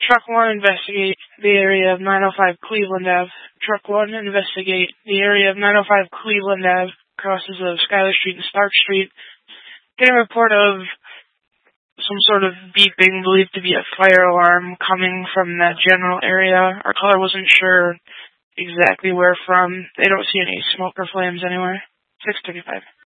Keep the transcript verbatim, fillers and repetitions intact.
Truck one, investigate the area of nine oh five Cleveland Ave. Truck one, investigate the area of nine oh five Cleveland Ave, crosses of Schuyler Street and Stark Street. Get a report of some sort of beeping believed to be a fire alarm coming from that general area. Our caller wasn't sure exactly where from. They don't see any smoke or flames anywhere. six thirty-five.